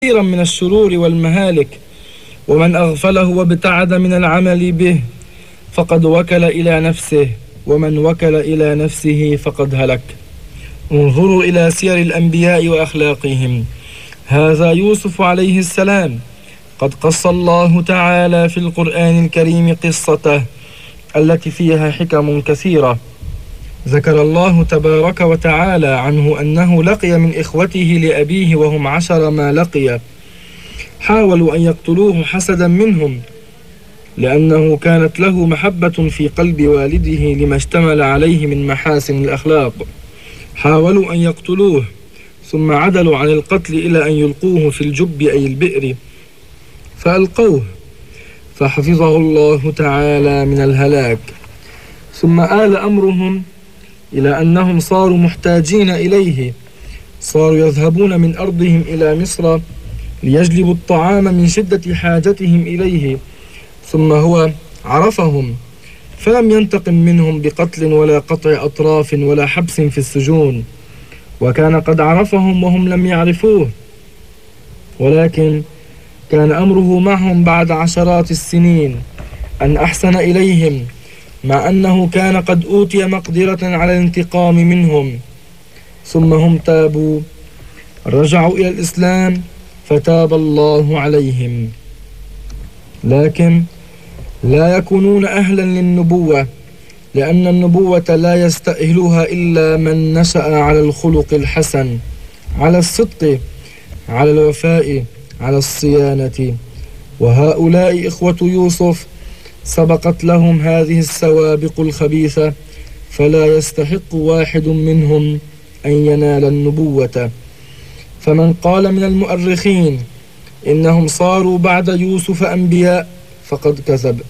كثيرا من الشرور والمهالك، ومن أغفله وابتعد من العمل به فقد وكل إلى نفسه، ومن وكل إلى نفسه فقد هلك. انظروا إلى سير الأنبياء وأخلاقهم. هذا يوسف عليه السلام، قد قص الله تعالى في القرآن الكريم قصته التي فيها حكم كثيرة. ذكر الله تبارك وتعالى عنه أنه لقي من إخوته لأبيه وهم 10 ما لقي، حاولوا أن يقتلوه حسدا منهم، لأنه كانت له محبة في قلب والده لما اشتمل عليه من محاسن الأخلاق. حاولوا أن يقتلوه، ثم عدلوا عن القتل إلى أن يلقوه في الجب أي البئر، فألقوه فحفظه الله تعالى من الهلاك. ثم آل أمرهم إلى أنهم صاروا محتاجين إليه، صاروا يذهبون من أرضهم إلى مصر ليجلبوا الطعام من شدة حاجتهم إليه، ثم هو عرفهم فلم ينتقم منهم بقتل ولا قطع أطراف ولا حبس في السجون، وكان قد عرفهم وهم لم يعرفوه، ولكن كان أمره معهم بعد عشرات السنين أن أحسن إليهم، مع أنه كان قد أوتي مقدرة على الانتقام منهم. ثم هم تابوا، رجعوا إلى الإسلام فتاب الله عليهم، لكن لا يكونون أهلا للنبوة، لأن النبوة لا يستأهلها إلا من نشأ على الخلق الحسن، على الصدق، على الوفاء، على الصيانة. وهؤلاء إخوة يوسف سبقت لهم هذه السوابق الخبيثة، فلا يستحق واحد منهم أن ينال النبوة. فمن قال من المؤرخين إنهم صاروا بعد يوسف أنبياء فقد كذب.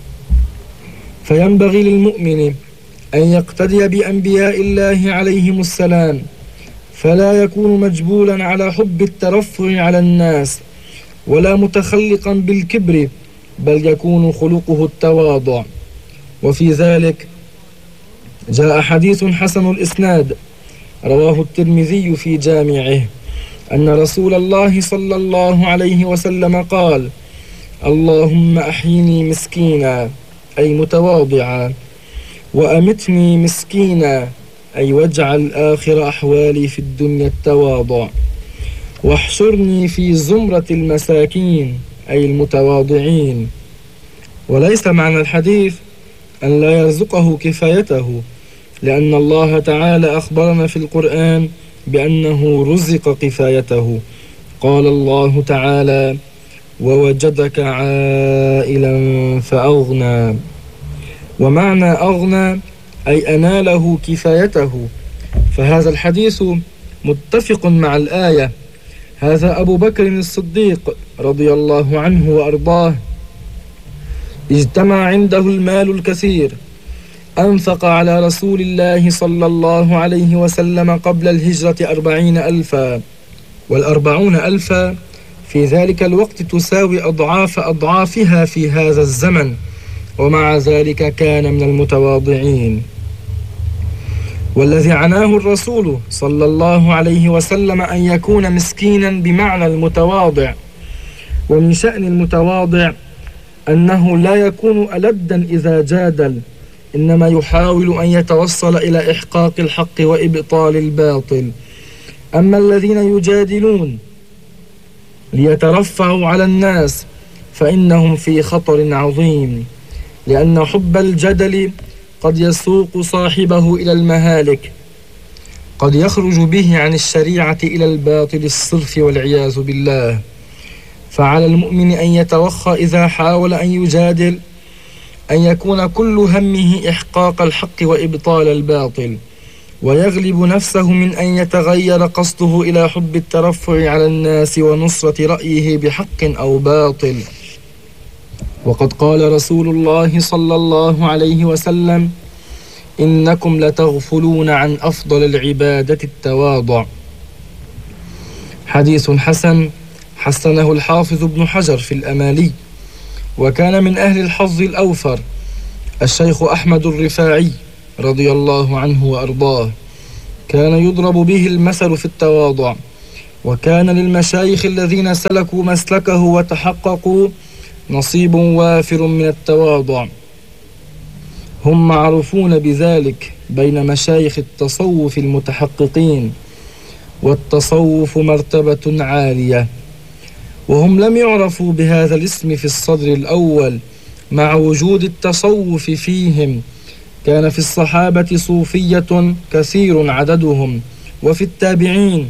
فينبغي للمؤمن أن يقتدي بأنبياء الله عليهم السلام، فلا يكون مجبولا على حب الترفع على الناس، ولا متخلقا بالكبر، بل يكون خلقه التواضع. وفي ذلك جاء حديث حسن الإسناد رواه الترمذي في جامعه أن رسول الله صلى الله عليه وسلم قال: اللهم أحيني مسكينا أي متواضعا، وأمتني مسكينا أي واجعل آخر أحوالي في الدنيا التواضع، واحشرني في زمرة المساكين أي المتواضعين. وليس معنى الحديث أن لا يرزقه كفايته، لأن الله تعالى أخبرنا في القرآن بأنه رزق كفايته. قال الله تعالى: ووجدك عائلا فأغنى. ومعنى أغنى أي أناله كفايته، فهذا الحديث متفق مع الآية. هذا أبو بكر الصديق رضي الله عنه وأرضاه، اجتمع عنده المال الكثير، أنفق على رسول الله صلى الله عليه وسلم قبل الهجرة 40 ألفا، وال40 ألفا في ذلك الوقت تساوي أضعاف أضعافها في هذا الزمن، ومع ذلك كان من المتواضعين. والذي عناه الرسول صلى الله عليه وسلم أن يكون مسكينا بمعنى المتواضع. ومن شأن المتواضع أنه لا يكون ألدا إذا جادل، إنما يحاول أن يتوصل إلى إحقاق الحق وإبطال الباطل. أما الذين يجادلون ليترفعوا على الناس فإنهم في خطر عظيم، لأن حب الجدل قد يسوق صاحبه إلى المهالك، قد يخرج به عن الشريعة إلى الباطل الصرف والعياذ بالله. فعلى المؤمن أن يتوخى إذا حاول أن يجادل، أن يكون كل همه إحقاق الحق وإبطال الباطل، ويغلب نفسه من أن يتغير قصده إلى حب الترفع على الناس ونصرة رأيه بحق أو باطل. وقد قال رسول الله صلى الله عليه وسلم: إنكم لتغفلون عن أفضل العبادة التواضع. حديث حسن حسنه الحافظ ابن حجر في الأمالي. وكان من أهل الحظ الأوفر الشيخ أحمد الرفاعي رضي الله عنه وأرضاه، كان يضرب به المثل في التواضع، وكان للمشايخ الذين سلكوا مسلكه وتحققوا نصيب وافر من التواضع، هم معروفون بذلك بين مشايخ التصوف المتحققين، والتصوف مرتبة عالية، وهم لم يعرفوا بهذا الاسم في الصدر الأول مع وجود التصوف فيهم. كان في الصحابة صوفية كثير عددهم، وفي التابعين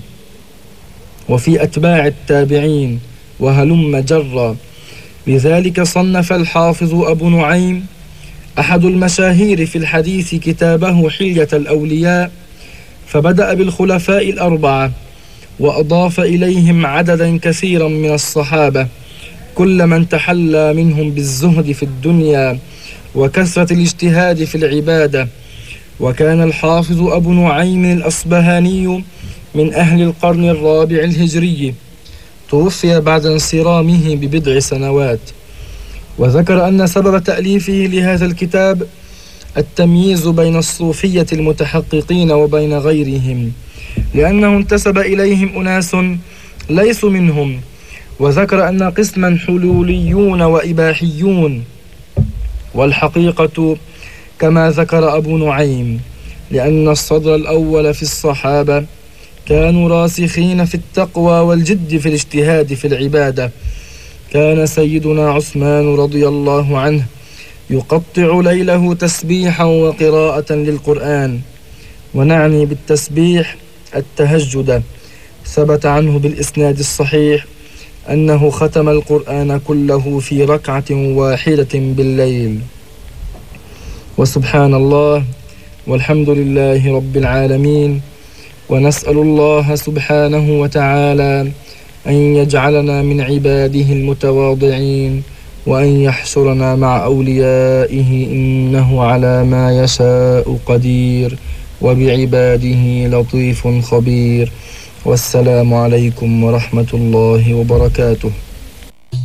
وفي أتباع التابعين، وهلم جرا. لذلك صنف الحافظ أبو نعيم أحد المشاهير في الحديث كتابه حلية الأولياء، فبدأ بالخلفاء الأربعة، وأضاف إليهم عددا كثيرا من الصحابة، كل من تحلى منهم بالزهد في الدنيا وكثرة الاجتهاد في العبادة. وكان الحافظ أبو نعيم الأصبهاني من أهل القرن الرابع الهجري، توفي بعد انصرامه ببضع سنوات. وذكر أن سبب تأليفه لهذا الكتاب التمييز بين الصوفية المتحققين وبين غيرهم، لأنه انتسب إليهم أناس ليسوا منهم. وذكر أن قسما حلوليون وإباحيون، والحقيقة كما ذكر أبو نعيم، لأن الصدر الأول في الصحابة كانوا راسخين في التقوى والجد في الاجتهاد في العبادة. كان سيدنا عثمان رضي الله عنه يقطع ليله تسبيحا وقراءة للقرآن، ونعني بالتسبيح التهجد. ثبت عنه بالإسناد الصحيح أنه ختم القرآن كله في ركعة واحدة بالليل. وسبحان الله والحمد لله رب العالمين، ونسأل الله سبحانه وتعالى أن يجعلنا من عباده المتواضعين، وأن يحشرنا مع أوليائه، إنه على ما يشاء قدير، وبعباده لطيف خبير. والسلام عليكم ورحمة الله وبركاته.